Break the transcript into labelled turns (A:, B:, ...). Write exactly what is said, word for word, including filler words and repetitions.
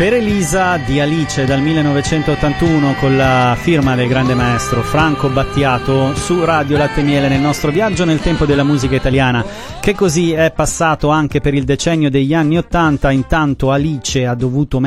A: Per Elisa di Alice dal millenovecentottantuno con la firma del grande maestro Franco Battiato su Radio Latte e Miele nel nostro viaggio nel tempo della musica italiana, che così è passato anche per il decennio degli anni ottanta. Intanto Alice ha dovuto